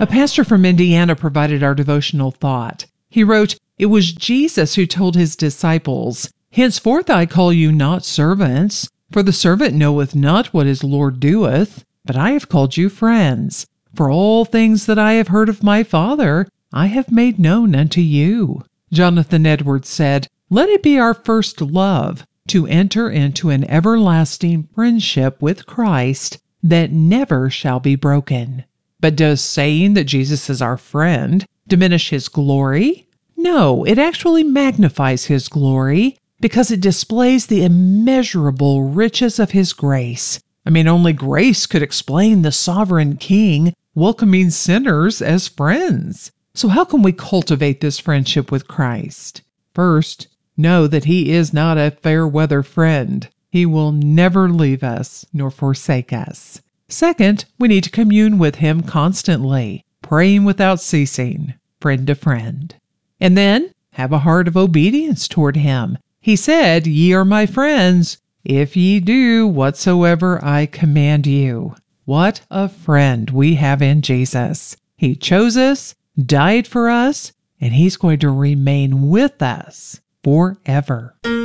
A pastor from Indiana provided our devotional thought. He wrote, "It was Jesus who told his disciples, 'Henceforth I call you not servants, for the servant knoweth not what his Lord doeth, but I have called you friends. For all things that I have heard of my Father, I have made known unto you.'" Jonathan Edwards said, "Let it be our first love to enter into an everlasting friendship with Christ that never shall be broken." But does saying that Jesus is our friend diminish his glory? No, it actually magnifies his glory because it displays the immeasurable riches of his grace. Only grace could explain the sovereign King welcoming sinners as friends. So how can we cultivate this friendship with Christ? First, know that he is not a fair-weather friend. He will never leave us nor forsake us. Second, we need to commune with him constantly, praying without ceasing, friend to friend. And then, have a heart of obedience toward him. He said, "Ye are my friends, if ye do whatsoever I command you." What a friend we have in Jesus. He chose us, died for us, and he's going to remain with us forever.